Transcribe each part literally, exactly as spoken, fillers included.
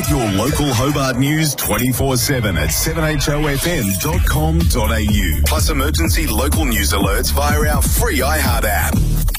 Get your local Hobart news twenty-four seven at seven H O F M dot com dot a u. Plus emergency local news alerts via our free iHeart app.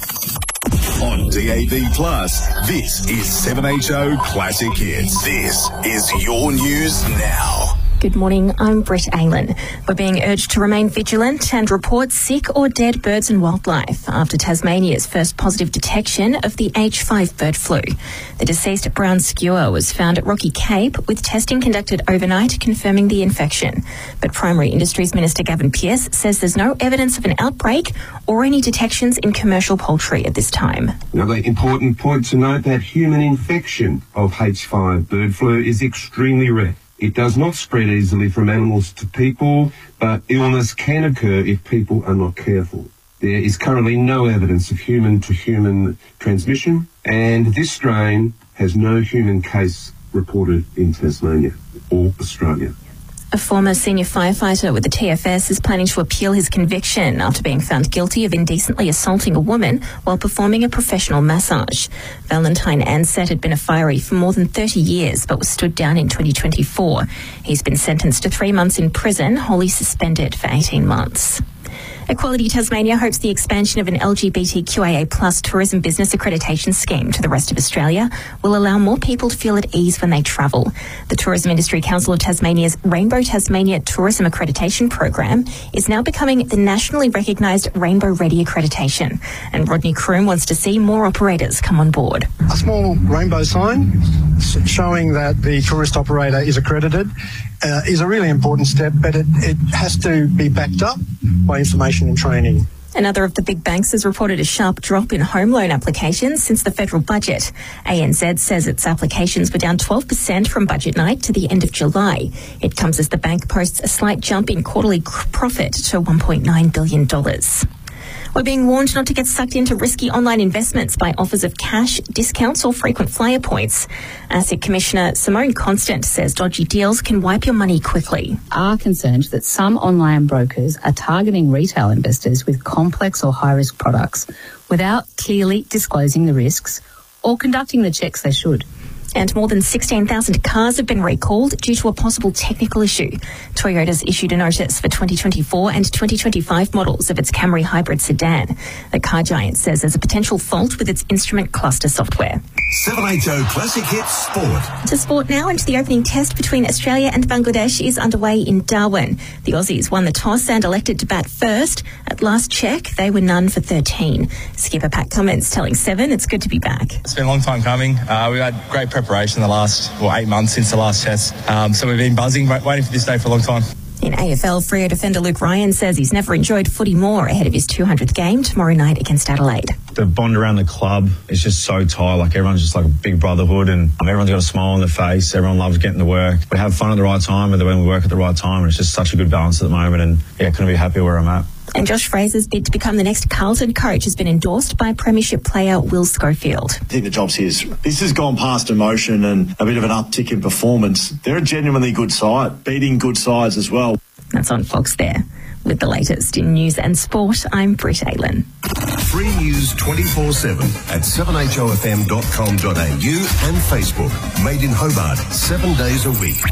On D A B Plus, this is seven H O Classic Hits. This is your news now. Good morning, I'm Britt Aylan. We're being urged to remain vigilant and report sick or dead birds and wildlife after Tasmania's first positive detection of the H five bird flu. The deceased brown skua was found at Rocky Cape, with testing conducted overnight confirming the infection. But Primary Industries Minister Gavin Pearce says there's no evidence of an outbreak or any detections in commercial poultry at this time. Another important point to note that human infection of H five bird flu is extremely rare. It does not spread easily from animals to people, but illness can occur if people are not careful. There is currently no evidence of human-to-human transmission, and this strain has no human case reported in Tasmania or Australia. A former senior firefighter with the T F S is planning to appeal his conviction after being found guilty of indecently assaulting a woman while performing a professional massage. Valentine Ansett had been a firey for more than thirty years but was stood down in twenty twenty-four. He's been sentenced to three months in prison, wholly suspended for eighteen months. Equality Tasmania hopes the expansion of an L G B T Q I A plus tourism business accreditation scheme to the rest of Australia will allow more people to feel at ease when they travel. The Tourism Industry Council of Tasmania's Rainbow Tasmania Tourism Accreditation Program is now becoming the nationally recognised Rainbow Ready accreditation. And Rodney Kroom wants to see more operators come on board. A small rainbow sign showing that the tourist operator is accredited Uh, is a really important step, but it, it has to be backed up by information and training. Another of the big banks has reported a sharp drop in home loan applications since the federal budget. A N Z says its applications were down twelve percent from budget night to the end of July. It comes as the bank posts a slight jump in quarterly profit to one point nine billion dollars. We're being warned not to get sucked into risky online investments by offers of cash, discounts or frequent flyer points. ASIC Commissioner Simone Constant says dodgy deals can wipe your money quickly. Are concerned that some online brokers are targeting retail investors with complex or high-risk products without clearly disclosing the risks or conducting the checks they should. And more than sixteen thousand cars have been recalled due to a possible technical issue. Toyota's issued a notice for twenty twenty-four and twenty twenty-five models of its Camry hybrid sedan. The car giant says there's a potential fault with its instrument cluster software. seven H O Classic Hits Sport. To sport now, and the opening test between Australia and Bangladesh is underway in Darwin. The Aussies won the toss and elected to bat first. At last check, they were none for thirteen. Skipper Pat Cummins telling Seven it's good to be back. It's been a long time coming. Uh, we've had great preparation the last well, eight months since the last test. Um, so we've been buzzing, waiting for this day for a long time. In A F L, Freo defender Luke Ryan says he's never enjoyed footy more ahead of his two hundredth game tomorrow night against Adelaide. The bond around the club is just so tight. Like, everyone's just like a big brotherhood, and everyone's got a smile on their face. Everyone loves getting to work. We have fun at the right time, and when we work at the right time, and it's just such a good balance at the moment. And yeah, couldn't be happier where I'm at. And Josh Fraser's bid to become the next Carlton coach has been endorsed by Premiership player Will Schofield. I think the job's his. This has gone past emotion and a bit of an uptick in performance. They're a genuinely good side, beating good sides as well. That's on Fox there. With the latest in news and sport, I'm Britt Aylan. Free news twenty-four seven at seven H O F M dot com dot a u and Facebook. Made in Hobart, seven days a week.